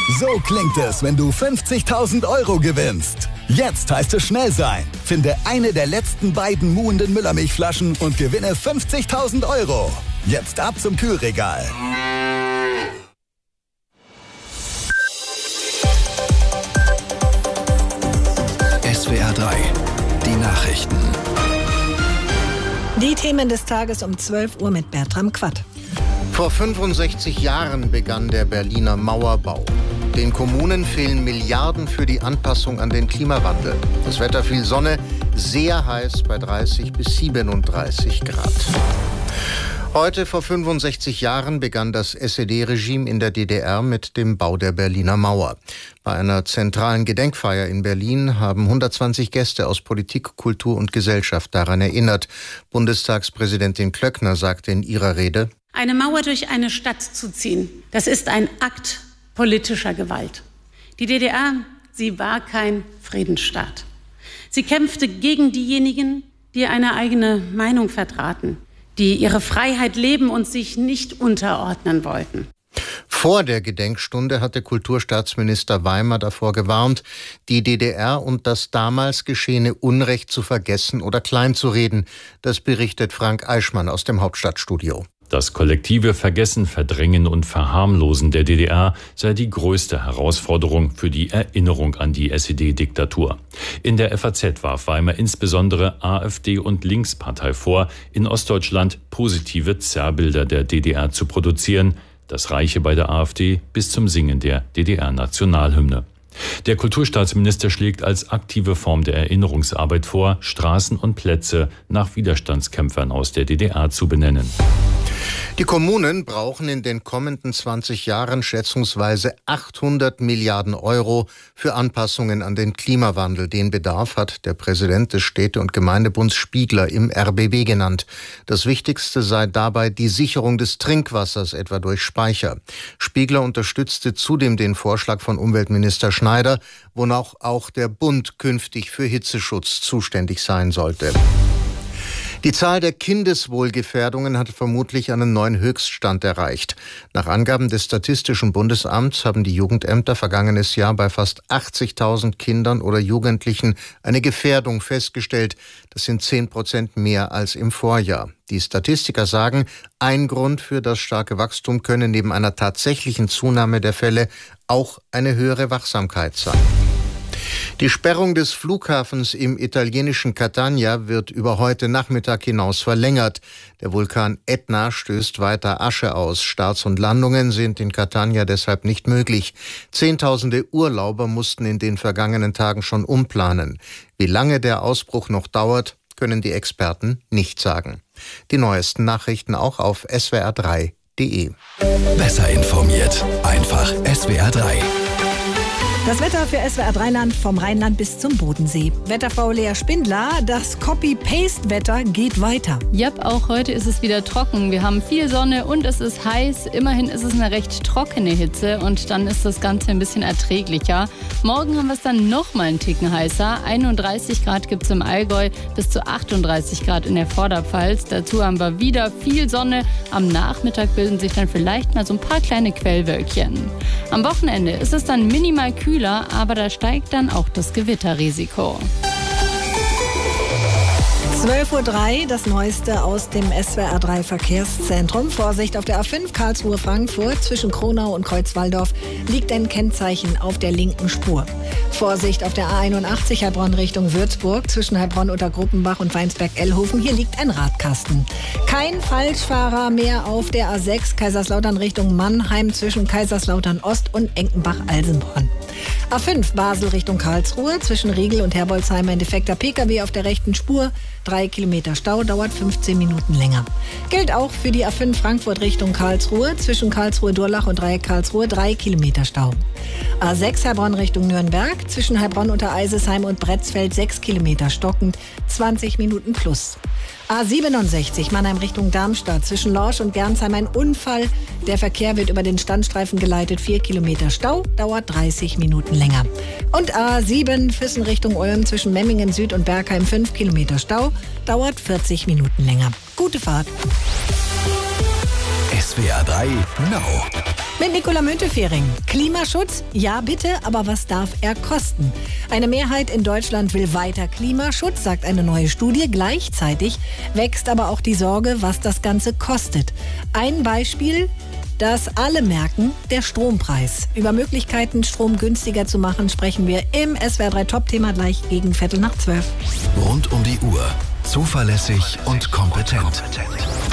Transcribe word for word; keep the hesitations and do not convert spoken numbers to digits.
So klingt es, wenn du fünfzigtausend Euro gewinnst. Jetzt heißt es schnell sein. Finde eine der letzten beiden muhenden Müllermilchflaschen und gewinne fünfzigtausend Euro. Jetzt ab zum Kühlregal. S W R drei, die Nachrichten. Die Themen des Tages um zwölf Uhr mit Bertram Quatt. Vor fünfundsechzig Jahren begann der Berliner Mauerbau. Den Kommunen fehlen Milliarden für die Anpassung an den Klimawandel. Das Wetter viel Sonne, sehr heiß bei dreißig bis siebenunddreißig Grad. Heute vor fünfundsechzig Jahren begann das S E D-Regime in der D D R mit dem Bau der Berliner Mauer. Bei einer zentralen Gedenkfeier in Berlin haben hundertzwanzig Gäste aus Politik, Kultur und Gesellschaft daran erinnert. Bundestagspräsidentin Klöckner sagte in ihrer Rede: Eine Mauer durch eine Stadt zu ziehen, das ist ein Akt politischer Gewalt. Die D D R, sie war kein Friedensstaat. Sie kämpfte gegen diejenigen, die eine eigene Meinung vertraten, die ihre Freiheit leben und sich nicht unterordnen wollten. Vor der Gedenkstunde hatte Kulturstaatsminister Weimer davor gewarnt, die D D R und das damals geschehene Unrecht zu vergessen oder kleinzureden. Das berichtet Frank Eichmann aus dem Hauptstadtstudio. Das kollektive Vergessen, Verdrängen und Verharmlosen der D D R sei die größte Herausforderung für die Erinnerung an die S E D-Diktatur. In der F A Z warf Weimer insbesondere AfD und Linkspartei vor, in Ostdeutschland positive Zerrbilder der D D R zu produzieren. Das reiche bei der AfD bis zum Singen der D D R-Nationalhymne. Der Kulturstaatsminister schlägt als aktive Form der Erinnerungsarbeit vor, Straßen und Plätze nach Widerstandskämpfern aus der D D R zu benennen. Die Kommunen brauchen in den kommenden zwanzig Jahren schätzungsweise achthundert Milliarden Euro für Anpassungen an den Klimawandel. Den Bedarf hat der Präsident des Städte- und Gemeindebunds Spiegler im R B B genannt. Das Wichtigste sei dabei die Sicherung des Trinkwassers, etwa durch Speicher. Spiegler unterstützte zudem den Vorschlag von Umweltminister Schneider, wonach auch der Bund künftig für Hitzeschutz zuständig sein sollte. Die Zahl der Kindeswohlgefährdungen hat vermutlich einen neuen Höchststand erreicht. Nach Angaben des Statistischen Bundesamts haben die Jugendämter vergangenes Jahr bei fast achtzigtausend Kindern oder Jugendlichen eine Gefährdung festgestellt. Das sind zehn Prozent mehr als im Vorjahr. Die Statistiker sagen, ein Grund für das starke Wachstum könne neben einer tatsächlichen Zunahme der Fälle auch eine höhere Wachsamkeit sein. Die Sperrung des Flughafens im italienischen Catania wird über heute Nachmittag hinaus verlängert. Der Vulkan Etna stößt weiter Asche aus. Starts und Landungen sind in Catania deshalb nicht möglich. Zehntausende Urlauber mussten in den vergangenen Tagen schon umplanen. Wie lange der Ausbruch noch dauert, können die Experten nicht sagen. Die neuesten Nachrichten auch auf S W R drei punkt de. Besser informiert, einfach S W R drei. Das Wetter für S W R drei Land vom Rheinland bis zum Bodensee. Wetterfrau Lea Spindler, das Copy-Paste-Wetter geht weiter. Jep, auch heute ist es wieder trocken. Wir haben viel Sonne und es ist heiß. Immerhin ist es eine recht trockene Hitze und dann ist das Ganze ein bisschen erträglicher. Morgen haben wir es dann noch mal einen Ticken heißer. einunddreißig Grad gibt es im Allgäu, bis zu achtunddreißig Grad in der Vorderpfalz. Dazu haben wir wieder viel Sonne. Am Nachmittag bilden sich dann vielleicht mal so ein paar kleine Quellwölkchen. Am Wochenende ist es dann minimal kühler, aber da steigt dann auch das Gewitterrisiko. zwölf Uhr drei, das Neueste aus dem S W R drei Verkehrszentrum. Vorsicht auf der A fünf Karlsruhe-Frankfurt. Zwischen Kronau und Kreuzwaldorf liegt ein Kennzeichen auf der linken Spur. Vorsicht auf der A einundachtzig Heilbronn Richtung Würzburg. Zwischen Heilbronn unter Gruppenbach und Weinsberg-Ellhofen. Hier liegt ein Radkasten. Kein Falschfahrer mehr auf der A sechs Kaiserslautern Richtung Mannheim. Zwischen Kaiserslautern Ost und Enkenbach-Alsenborn. A fünf Basel Richtung Karlsruhe. Zwischen Riegel und Herbolzheim ein defekter Pkw auf der rechten Spur. Drei Kilometer Stau, dauert fünfzehn Minuten länger. Gilt auch für die A fünf Frankfurt Richtung Karlsruhe. Zwischen Karlsruhe-Durlach und Dreieck Karlsruhe drei Kilometer Stau. A sechs Heilbronn Richtung Nürnberg. Zwischen Heilbronn unter Eisesheim und Bretzfeld sechs Kilometer stockend, zwanzig Minuten plus. A siebenundsechzig Mannheim Richtung Darmstadt. Zwischen Lorsch und Gernsheim ein Unfall. Der Verkehr wird über den Standstreifen geleitet. vier Kilometer Stau, dauert dreißig Minuten länger. Und A sieben Füssen Richtung Ulm. Zwischen Memmingen Süd und Bergheim fünf Kilometer Stau, dauert vierzig Minuten länger. Gute Fahrt. S W R drei Now. Mit Nicola Müntefering. Klimaschutz? Ja, bitte, aber was darf er kosten? Eine Mehrheit in Deutschland will weiter Klimaschutz, sagt eine neue Studie. Gleichzeitig wächst aber auch die Sorge, was das Ganze kostet. Ein Beispiel, das alle merken, der Strompreis. Über Möglichkeiten, Strom günstiger zu machen, sprechen wir im S W R drei Top-Thema gleich gegen Viertel nach zwölf. Rund um die Uhr. Zuverlässig und kompetent.